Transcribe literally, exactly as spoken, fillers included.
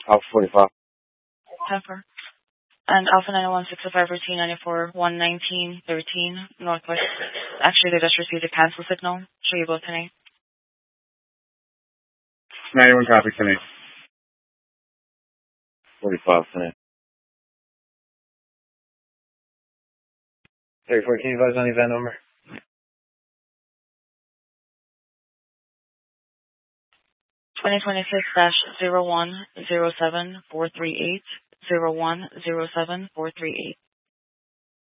Alpha forty-five. Temper. And Alpha nine one six five routine ninety-four one nineteen thirteen Northwest. Actually, they just received a cancel signal. Show you both tonight. ninety-one copy tonight. forty-five tonight. thirty-four, can you advise on the event number? twenty twenty-six dash zero one zero seven four three eight zero one zero seven four three eight.